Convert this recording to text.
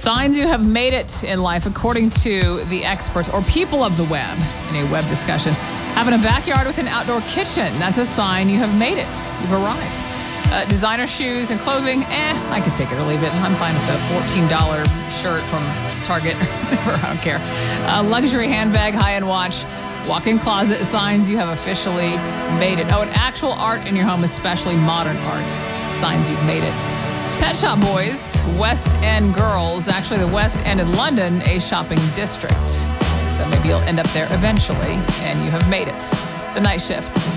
Signs you have made it in life, according to the experts or people of the web in a web discussion. Having a backyard with an outdoor kitchen, that's a sign you have made it. You've arrived. Designer shoes and clothing, I could take it or leave it. I'm fine with a $14 shirt from Target. I don't care. Luxury handbag, high-end watch, walk-in closet, signs you have officially made it. Oh, and actual art in your home, especially modern art, signs you've made it. Pet Shop Boys, West End Girls, actually the West End in London, a shopping district. So maybe you'll end up there eventually, and you have made it. The Night Shift.